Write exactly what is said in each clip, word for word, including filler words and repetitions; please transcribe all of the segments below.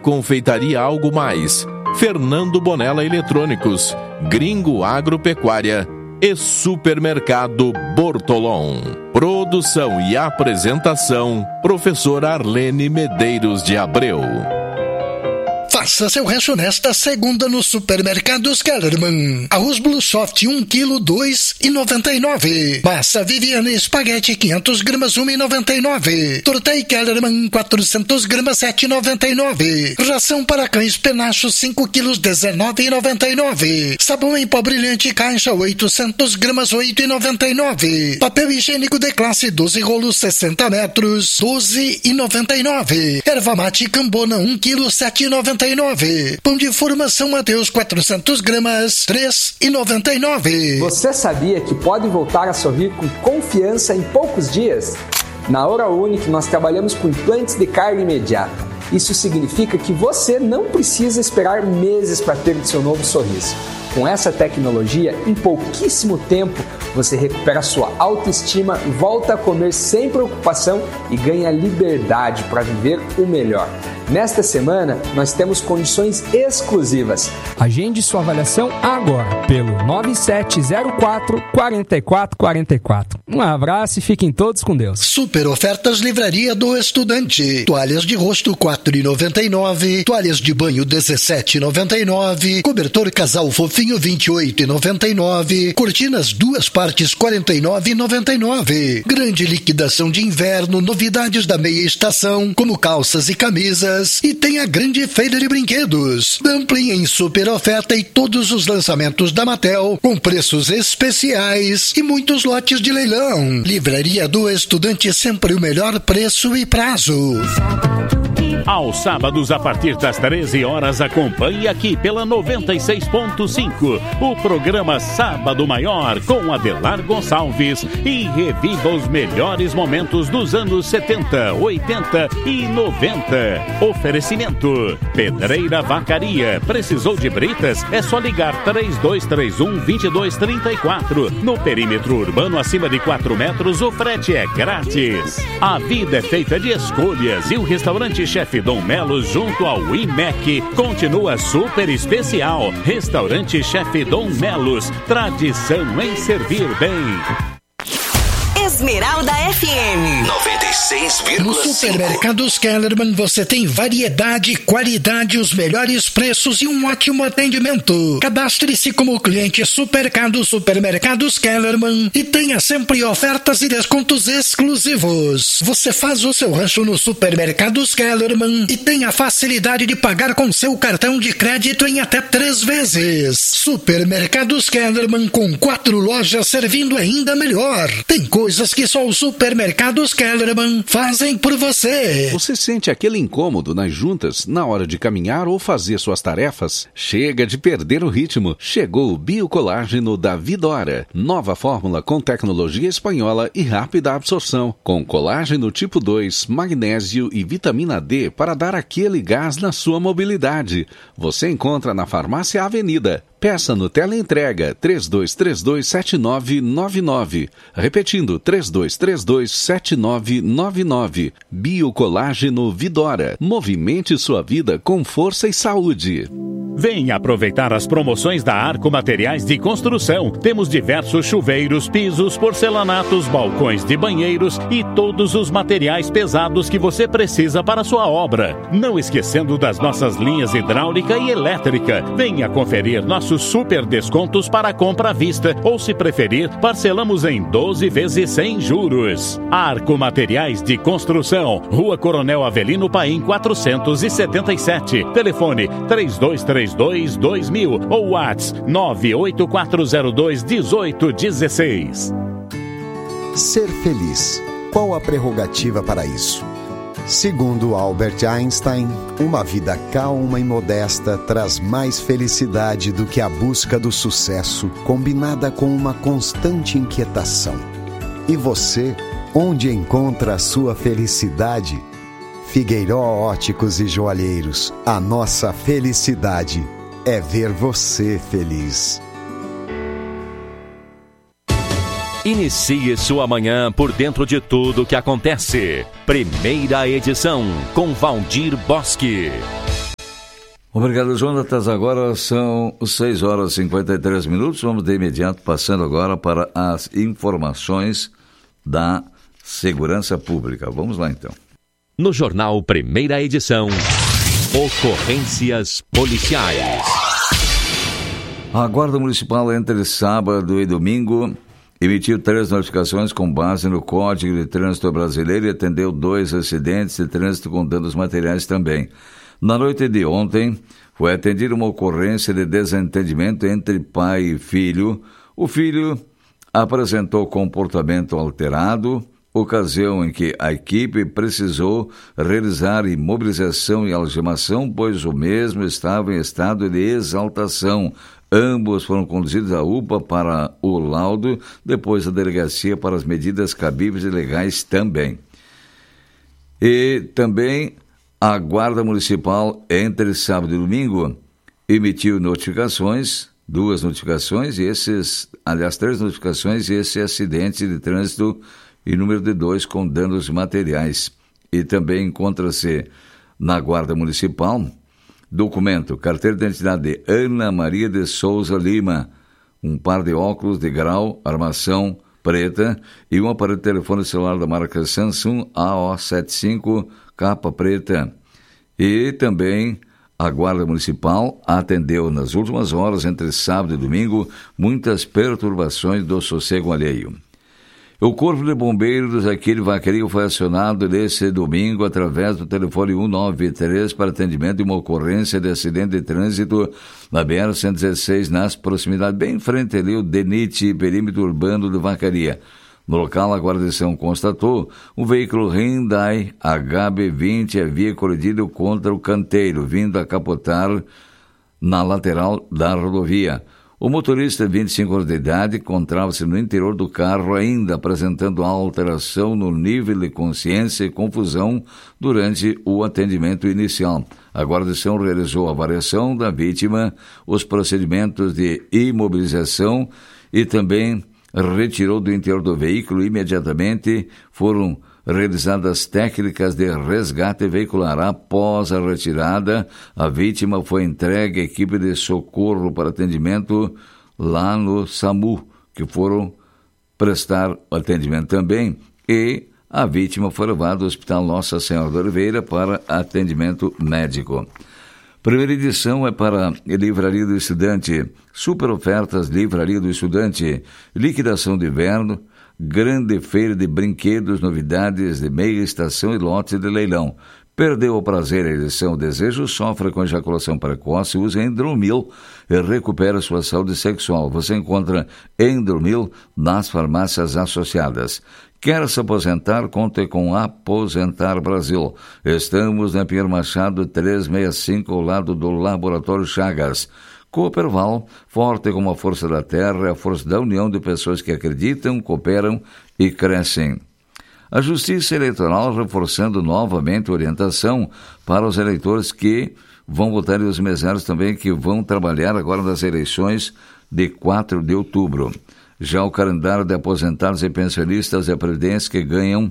Confeitaria Algo Mais, Fernando Bonella Eletrônicos, Gringo Agropecuária e Supermercado Bortolom. Produção e apresentação, professor Arlene Medeiros de Abreu. Faça seu rancho nesta segunda no Supermercados Kellerman. Arroz Blue Soft um quilo, dois reais e noventa e nove centavos. Massa Viviane Espaguete quinhentas gramas, um real e noventa e nove centavos. Tortei Kellerman quatrocentas gramas, sete reais e noventa e nove centavos. Ração para cães Penacho cinco quilos, dezenove reais e noventa e nove centavos. Sabão em pó brilhante caixa oitocentas gramas, oito reais e noventa e nove centavos. Papel higiênico de classe doze rolos, sessenta metros, doze reais e noventa e nove centavos. Erva mate Cambona um quilo, sete reais e noventa e nove centavos. Pão de forma São Mateus quatrocentas gramas, três reais e noventa e nove centavos. Você sabia que pode voltar a sorrir com confiança em poucos dias? Na Oral Unique nós trabalhamos com implantes de carga imediata. Isso significa que você não precisa esperar meses para ter o seu novo sorriso. Com essa tecnologia, em pouquíssimo tempo, você recupera sua autoestima, volta a comer sem preocupação e ganha liberdade para viver o melhor. Nesta semana, nós temos condições exclusivas. Agende sua avaliação agora pelo nove sete zero quatro, quatro quatro quatro quatro. Um abraço e fiquem todos com Deus. Super ofertas Livraria do Estudante. Toalhas de rosto quatro reais e noventa e nove centavos, toalhas de banho dezessete reais e noventa e nove centavos, cobertor casal fofinho vinte e oito reais e noventa e nove centavos, cortinas duas partes quarenta e nove reais e noventa e nove centavos. Grande liquidação de inverno, novidades da meia estação, como calças e camisas. E tem a grande feira de brinquedos. Dumpling em super oferta e todos os lançamentos da Mattel com preços especiais e muitos lotes de leilão. Livraria do Estudante, sempre o melhor preço e prazo. Aos sábados, a partir das treze horas, acompanhe aqui pela noventa e seis ponto cinco o programa Sábado Maior com Adelar Gonçalves e reviva os melhores momentos dos anos setenta, oitenta e noventa. Oferecimento: Pedreira Vacaria. Precisou de britas? É só ligar três dois três um, dois dois três quatro. No perímetro urbano acima de quatro metros, o frete é grátis. A vida é feita de escolhas e o restaurante Chefe Dom Melos, junto ao I M E C, continua super especial. Restaurante Chefe Dom Melos, tradição em servir bem. Esmeralda F M noventa e seis vírgula cinco. No Supermercados Kellerman você tem variedade, qualidade, os melhores preços e um ótimo atendimento. Cadastre-se como cliente Supercado Supermercados Kellerman e tenha sempre ofertas e descontos exclusivos. Você faz o seu rancho no Supermercados Kellerman e tem a facilidade de pagar com seu cartão de crédito em até três vezes. Supermercados Kellerman, com quatro lojas servindo ainda melhor. Tem coisas que só os Supermercados Kellerman fazem por você. Você sente aquele incômodo nas juntas na hora de caminhar ou fazer suas tarefas? Chega de perder o ritmo. Chegou o Biocolágeno da Vidora. Nova fórmula com tecnologia espanhola e rápida absorção. Com colágeno tipo dois, magnésio e vitamina D para dar aquele gás na sua mobilidade. Você encontra na Farmácia Avenida. Peça no Teleentrega três dois três dois, sete nove nove nove. Repetindo, três dois três dois, sete nove nove nove. Biocolágeno Vidora. Movimente sua vida com força e saúde. Venha aproveitar as promoções da Arco Materiais de Construção. Temos diversos chuveiros, pisos, porcelanatos, balcões de banheiros e todos os materiais pesados que você precisa para a sua obra. Não esquecendo das nossas linhas hidráulica e elétrica. Venha conferir nossos super descontos para compra à vista ou, se preferir, parcelamos em doze vezes sem juros. Arco Materiais de Construção, Rua Coronel Avelino Paim quatrocentos e setenta e sete. Telefone três dois três dois, dois mil ou WhatsApp nove oito quatro zero dois, um oito um seis. Ser feliz. Qual a prerrogativa para isso? Segundo Albert Einstein, uma vida calma e modesta traz mais felicidade do que a busca do sucesso, combinada com uma constante inquietação. E você, onde encontra a sua felicidade? Figueiró Óticos e Joalheiros, a nossa felicidade é ver você feliz. Inicie sua manhã por dentro de tudo que acontece. Primeira edição, com Valdir Bosque. Obrigado, Jonatas. Agora são seis horas e cinquenta e três minutos. Vamos de imediato passando agora para as informações da segurança pública. Vamos lá, então. No Jornal Primeira Edição, ocorrências policiais. A Guarda Municipal, entre sábado e domingo, emitiu três notificações com base no Código de Trânsito Brasileiro e atendeu dois acidentes de trânsito com danos materiais também. Na noite de ontem, foi atendida uma ocorrência de desentendimento entre pai e filho. O filho apresentou comportamento alterado, ocasião em que a equipe precisou realizar imobilização e algemação, pois o mesmo estava em estado de exaltação. Ambos foram conduzidos à U P A para o laudo, depois à delegacia para as medidas cabíveis e legais também. E também a Guarda Municipal, entre sábado e domingo, emitiu notificações, duas notificações, e esses, aliás, três notificações, e esse acidente de trânsito e número de dois com danos materiais. E também encontra-se na Guarda Municipal documento, carteira de identidade de Ana Maria de Souza Lima, um par de óculos de grau, armação preta e um aparelho de telefone celular da marca Samsung A O setenta e cinco, capa preta. E também a Guarda Municipal atendeu nas últimas horas, entre sábado e domingo, muitas perturbações do sossego alheio. O Corpo de Bombeiros aqui de Vacaria foi acionado nesse domingo através do telefone cento e noventa e três para atendimento de uma ocorrência de acidente de trânsito na B R cento e dezesseis, nas proximidades, bem em frente ali, o DENIT, perímetro urbano de Vacaria. No local, a guarnição constatou um veículo Hyundai H B vinte havia colidido contra o canteiro, vindo a capotar na lateral da rodovia. O motorista, de vinte e cinco anos de idade, encontrava-se no interior do carro, ainda apresentando alteração no nível de consciência e confusão durante o atendimento inicial. A guarnição realizou a avaliação da vítima, os procedimentos de imobilização e também retirou do interior do veículo. Imediatamente foram realizadas técnicas de resgate veicular. Após a retirada, a vítima foi entregue à equipe de socorro para atendimento lá no SAMU, que foram prestar atendimento também, e a vítima foi levada ao Hospital Nossa Senhora de Oliveira para atendimento médico. Primeira edição é para Livraria do Estudante, super ofertas Livraria do Estudante, liquidação de inverno, grande feira de brinquedos, novidades de meia estação e lote de leilão. Perdeu o prazer, a ereção, o desejo, sofre com ejaculação precoce, usa Endromil e recupera sua saúde sexual. Você encontra Endromil nas farmácias associadas. Quer se aposentar? Conte com Aposentar Brasil. Estamos na Pinheiro Machado trezentos e sessenta e cinco, ao lado do Laboratório Chagas. Cooperval, forte como a força da terra, a força da união de pessoas que acreditam, cooperam e crescem. A Justiça Eleitoral reforçando novamente a orientação para os eleitores que vão votar e os mesários também que vão trabalhar agora nas eleições de quatro de outubro. Já o calendário de aposentados e pensionistas da Previdência que ganham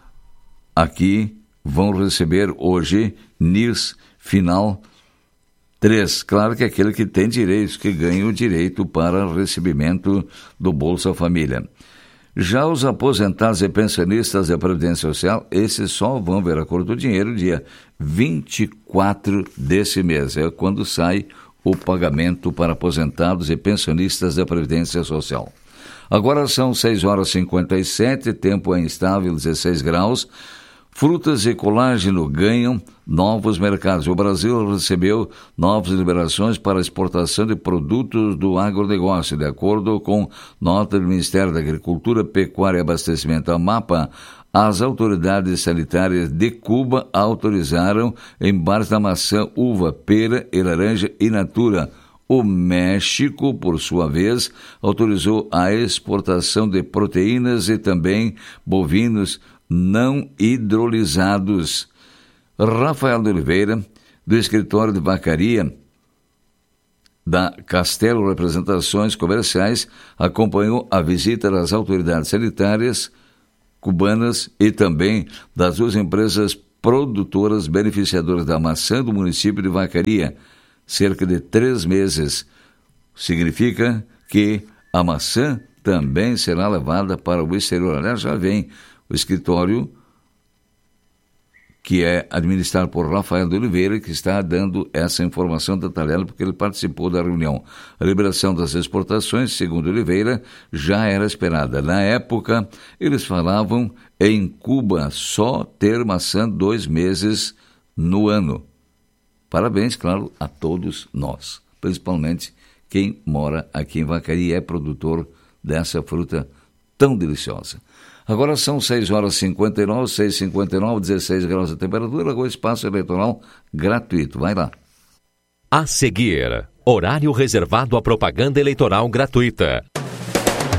aqui vão receber hoje N I R S final três. Claro que é aquele que tem direitos, que ganha o direito para recebimento do Bolsa Família. Já os aposentados e pensionistas da Previdência Social, esses só vão ver a cor do dinheiro dia vinte e quatro desse mês. É quando sai o pagamento para aposentados e pensionistas da Previdência Social. Agora são seis horas e cinquenta e sete, tempo é instável, dezesseis graus. Frutas e colágeno ganham novos mercados. O Brasil recebeu novas liberações para exportação de produtos do agronegócio. De acordo com nota do Ministério da Agricultura, Pecuária e Abastecimento, a MAPA, as autoridades sanitárias de Cuba autorizaram embarques da maçã, uva, pera e laranja in natura. O México, por sua vez, autorizou a exportação de proteínas e também bovinos não hidrolizados. Rafael de Oliveira, do escritório de Vacaria da Castelo Representações Comerciais, acompanhou a visita das autoridades sanitárias cubanas e também das duas empresas produtoras beneficiadoras da maçã do município de Vacaria, cerca de três meses. Significa que a maçã também será levada para o exterior. Aliás, já vem o escritório que é administrado por Rafael de Oliveira, que está dando essa informação detalhada, porque ele participou da reunião. A liberação das exportações, segundo Oliveira, já era esperada. Na época, eles falavam em Cuba só ter maçã dois meses no ano. Parabéns, claro, a todos nós, principalmente quem mora aqui em Vacaria e é produtor dessa fruta tão deliciosa. Agora são seis horas e cinquenta e nove, seis e cinquenta e nove, dezesseis graus de temperatura, agora espaço eleitoral gratuito. Vai lá. A seguir, horário reservado à propaganda eleitoral gratuita.